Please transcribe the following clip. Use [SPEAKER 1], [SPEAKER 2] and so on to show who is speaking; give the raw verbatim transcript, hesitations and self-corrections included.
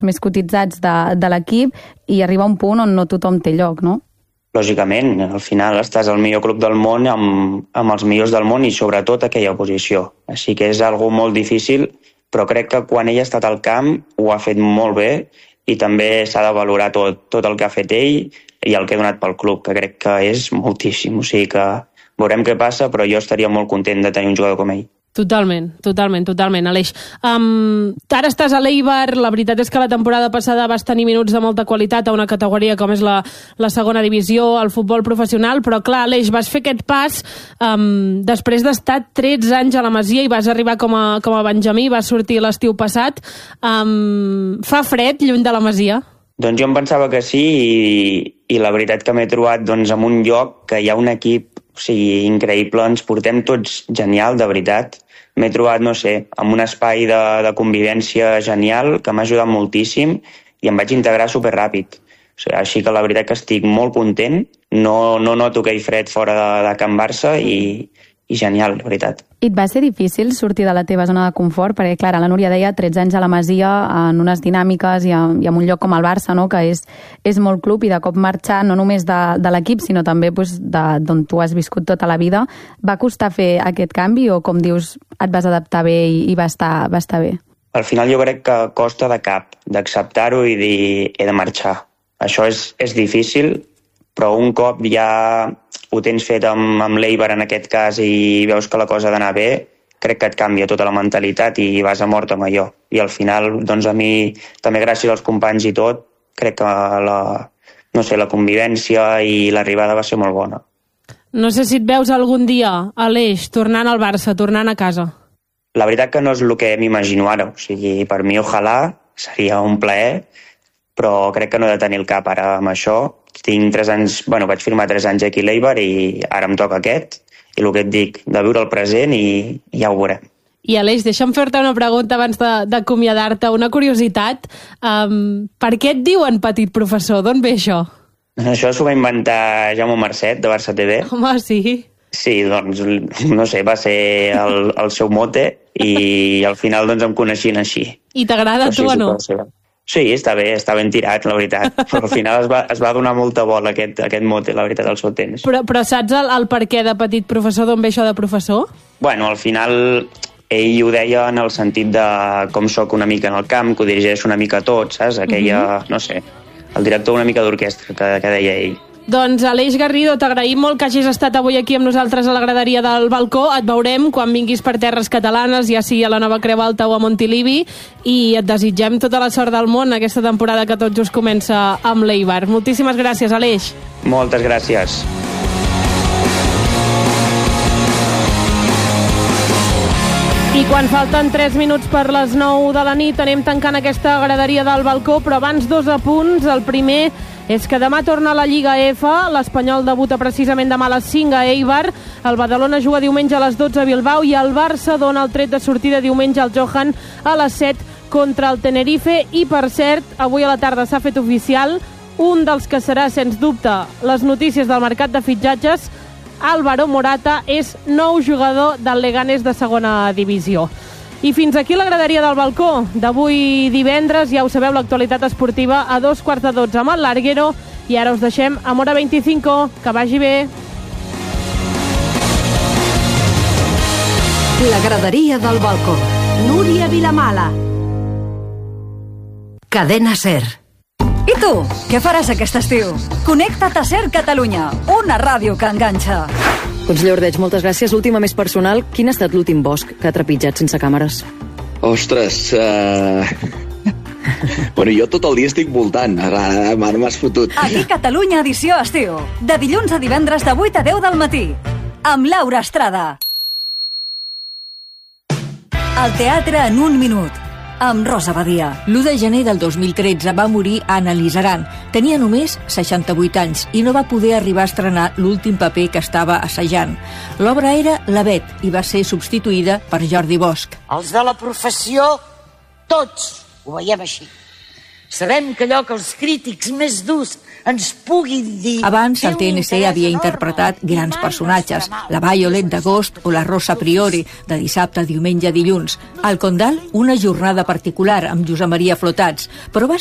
[SPEAKER 1] més cotitzats de, de l'equip i arriba un punt on no tothom té lloc, no?
[SPEAKER 2] Lògicament, al final estàs al millor club del món amb, amb els millors del món i sobretot aquella posició. Així que és algo molt difícil, però crec que quan ell ha estat al camp ho ha fet molt bé i també s'ha de valorar tot, tot el que ha fet ell i el que ha donat pel club, que crec que és moltíssim. O sigui que veurem què passa, però jo estaria molt content de tenir un jugador com ell.
[SPEAKER 3] Totalment, totalment, totalment, Aleix. Um, ara estàs a l'Eibar, la veritat és que la temporada passada vas tenir minuts de molta qualitat a una categoria com és la, la segona divisió, el futbol professional, però clar, Aleix, vas fer aquest pas um, després d'estar tretze anys a la Masia i vas arribar com a, com a benjamí, vas sortir l'estiu passat. Um, fa fred lluny de la Masia?
[SPEAKER 2] Doncs jo em pensava que sí i, i la veritat que m'he trobat doncs, en un lloc que hi ha un equip, o sigui, increïble, ens portem tots genial, de veritat. M'he trobat, no sé, amb un espai de, de convivència genial que m'ha ajudat moltíssim i em vaig integrar superràpid. O sigui, així que la veritat que estic molt content, no, no noto aquell fred fora de, de Can Barça i, i genial, la veritat.
[SPEAKER 1] I et va ser difícil sortir de la teva zona de confort? Perquè, clar, la Núria deia tretze anys a la Masia, en unes dinàmiques i, a, i en un lloc com el Barça, no?, que és, és molt club, i de cop marxar no només de, de l'equip, sinó també pues, d'on tu has viscut tota la vida. Va costar fer aquest canvi o, com dius, et vas adaptar bé i, i va, estar, va estar bé?
[SPEAKER 2] Al final jo crec que costa de cap d'acceptar-ho i dir he de marxar. Això és, és difícil, però un cop ja ho tens fet amb, amb l'Eibar en aquest cas i veus que la cosa ha d'anar bé, crec que et canvia tota la mentalitat i vas a mort amb allò. I al final, doncs a mi, també gràcies als companys i tot, crec que la, no sé, la convivència i l'arribada va ser molt bona.
[SPEAKER 3] No sé si et veus algun dia, Aleix, tornant al Barça, tornant a casa.
[SPEAKER 2] La veritat que no és el que m'imagino ara. O sigui, per mi, ojalà, seria un plaer, però crec que no he de tenir el cap ara amb això. Tinc tres anys, bueno, vaig firmar tres anys aquí a l'Eibar i ara em toca aquest, i el que et dic, de viure el present i, i ja ho veurem.
[SPEAKER 3] I Aleix, deixa'm fer-te una pregunta abans d'acomiadar-te, una curiositat. Um, per què et diuen petit professor? D'on ve això?
[SPEAKER 2] Això s'ho va inventar Jaume Marcet, de Barça T V.
[SPEAKER 3] Home, sí.
[SPEAKER 2] Sí, doncs, no sé, va ser el, el seu mote i al final doncs em coneixien així.
[SPEAKER 3] I t'agrada a tu o no?
[SPEAKER 2] Sí, està bé, està ben tirat, la veritat. Però al final es va, es va donar molta bola aquest, aquest mote, la veritat, al seu temps.
[SPEAKER 3] Però, però saps el, el per què de petit professor, d'on ve això de professor?
[SPEAKER 2] Bueno, al final ell ho deia en el sentit de com sóc una mica en el camp, que ho dirigeix una mica a tot, saps? Aquella, uh-huh. no sé, el director una mica d'orquestra que, que deia ell.
[SPEAKER 3] Doncs, Aleix Garrido, t'agraïm molt que hagis estat avui aquí amb nosaltres a la graderia del balcó. Et veurem quan vinguis per terres catalanes, ja sigui a la Nova Creu Alta o a Montilivi, i et desitgem tota la sort del món aquesta temporada que tot just comença amb l'Eibar. Moltíssimes gràcies, Aleix.
[SPEAKER 2] Moltes gràcies.
[SPEAKER 3] I quan falten tres minuts per les nou de la nit anem tancant aquesta graderia del balcó, però abans dos apunts. El primer és que demà torna a la Lliga F, l'Espanyol debuta precisament demà a les cinc a Eibar, el Badalona juga diumenge a les dotze a Bilbao i el Barça dona el tret de sortida diumenge al Johan a les set contra el Tenerife. I per cert, avui a la tarda s'ha fet oficial un dels que serà, sens dubte, les notícies del mercat de fitxatges. Álvaro Morata és nou jugador del Leganés de segona divisió. I fins aquí la graderia del balcó d'avui divendres. Ja ho sabeu, l'actualitat esportiva a dos quarts de dotze amb el Larguero. I ara us deixem amb Hora vint-i-cinc. Que vagi bé.
[SPEAKER 4] La graderia del balcó. Núria Vilamala. Cadena SER.
[SPEAKER 5] I tu, què faràs aquest estiu? Connecta't a SER Catalunya, una ràdio que enganxa.
[SPEAKER 6] Conseller Ordeig, moltes gràcies. L'última més personal, quin ha estat l'últim bosc que ha trepitjat sense càmeres?
[SPEAKER 7] Ostres, uh... bueno, jo tot el dia estic voltant. Ara, ara m'has fotut.
[SPEAKER 5] Aquí Catalunya edició estiu. De dilluns a divendres de vuit a deu del matí. Amb Laura Estrada. El teatre en un minut. Amb Rosa Badia.
[SPEAKER 8] l'u de gener del dos mil tretze va morir Anna Lizaran. Tenia només seixanta-vuit anys i no va poder arribar a estrenar l'últim paper que estava assajant. L'obra era La Bet i va ser substituïda per Jordi Bosch.
[SPEAKER 9] Els de la professió, tots ho veiem així. Sabem que allò que els crítics més durs ens puguin dir...
[SPEAKER 8] Abans, el T N C havia interpretat grans personatges, la Violet d'agost o la Rosa Priori, de dissabte, diumenge, dilluns. Al Condal, una jornada particular amb Josep Maria Flotats, però va